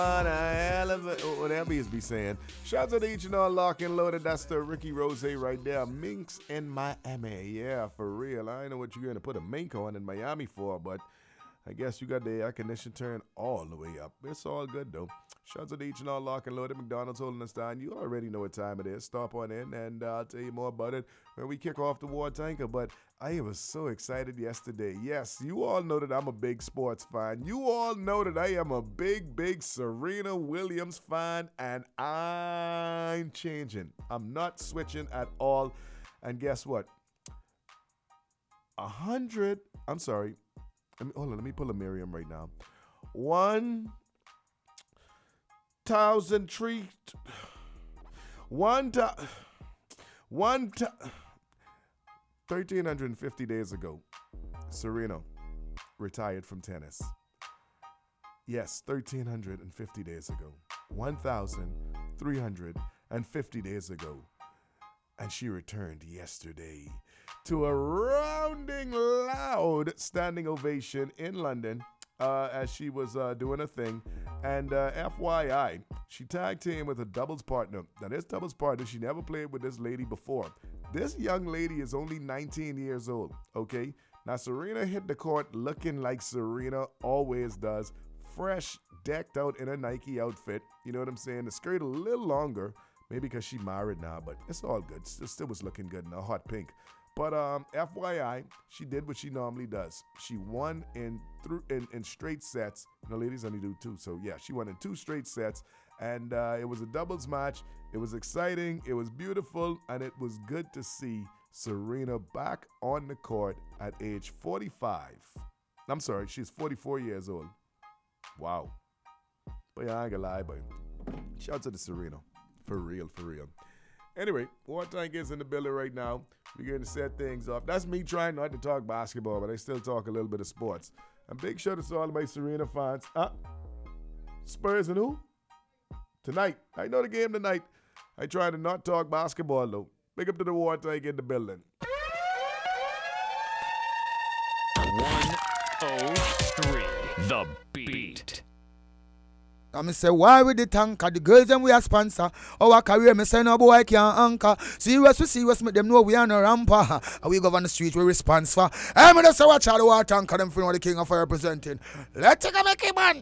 Whatever he's be saying. Shout out to each and all lock and loaded. That's the Ricky Rose right there. Minx in Miami. Yeah, for real. I know what you're going to put a mink on in Miami for, but I guess you got the air condition turned all the way up. It's all good, though. Shout out to each and all lock and loaded. McDonald's holding us down. You already know what time it is. Stop on in, and I'll tell you more about it when we kick off the War Tanker. But I was so excited yesterday. Yes, you all know that I'm a big sports fan. You all know that I am a big Serena Williams fan, and I'm changing. I'm not switching at all. And guess what? I'm sorry. Let me pull a Miriam right now. 1,350 days ago, Serena retired from tennis. Yes, 1,350 days ago. 1,350 days ago. And she returned yesterday to a rounding loud standing ovation in London as she was doing a thing. And FYI, she tag teamed with a doubles partner. Now, this doubles partner, she never played with this lady before. This young lady is only 19 years old, okay? Now, Serena hit the court looking like Serena always does. Fresh, decked out in a Nike outfit. You know what I'm saying? The skirt a little longer, maybe because she married now, but it's all good. Still was looking good in a hot pink. But FYI, she did what she normally does. She won in straight sets. The ladies only do two, so yeah, she won in 2 straight sets. And it was a doubles match. It was exciting. It was beautiful. And it was good to see Serena back on the court at age 45. I'm sorry, she's 44 years old. Wow. But yeah, I ain't gonna lie, but shout out to the Serena. For real. Anyway, War Tank is in the building right now. We're going to set things off. That's me trying not to talk basketball, but I still talk a little bit of sports. And big shout out to all of my Serena fans. Spurs and who? Tonight. I know the game tonight. I try to not talk basketball, though. Big up to the War Tank in the building. 103, The Beat. I me say, why with the tanker? The girls and we are sponsor. Our career, me say, no boy can't anchor. Serious, make them know we are no ramper. And we go on the street, we response for. I'm going to say, watch out the War Tanker, them for the king of fire representing. Let's take a make it, man.